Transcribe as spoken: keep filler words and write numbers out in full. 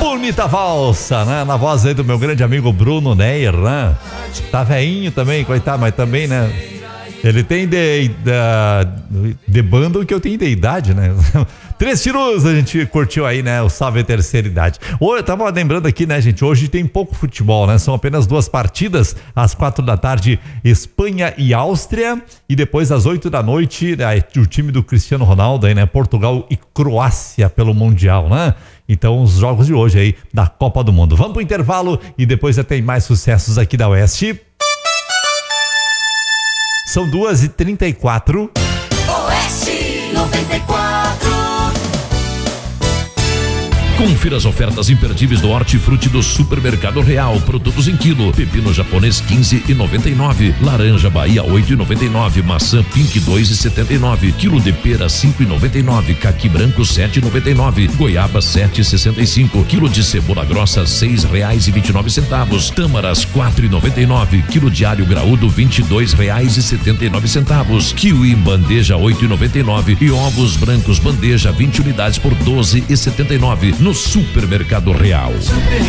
Bonita valsa, né? Na voz aí do meu grande amigo Bruno Neir, né? Tá veinho também, coitado, mas também, né? Ele tem de, de, de banda o que eu tenho de idade, né? Três tirus, a gente curtiu aí, né? O Salve Terceira Idade. Hoje, eu tava lembrando aqui, né, gente? Hoje tem pouco futebol, né? São apenas duas partidas. Às quatro da tarde, Espanha e Áustria. E depois, às oito da noite, né, o time do Cristiano Ronaldo aí, né? Portugal e Croácia pelo Mundial, né? Então, os jogos de hoje aí da Copa do Mundo. Vamos pro intervalo e depois já tem mais sucessos aqui da Oeste. São duas e trinta e quatro. Oeste noventa e quatro. Confira as ofertas imperdíveis do Hortifruti do Supermercado Real. Produtos em quilo. Pepino japonês quinze e noventa e nove. Laranja Bahia oito e noventa e nove. Maçã Pink dois e setenta e nove. Quilo de pera cinco e noventa e nove. Caqui branco sete e noventa e nove. Goiaba sete e sessenta e cinco. Quilo de cebola grossa seis reais e vinte e nove centavos. Tâmaras quatro e noventa e nove. Quilo de alho graúdo vinte e dois reais e setenta e nove centavos. Kiwi bandeja oito e noventa e nove. E ovos brancos bandeja vinte unidades por doze e setenta e nove. No Supermercado Real. Super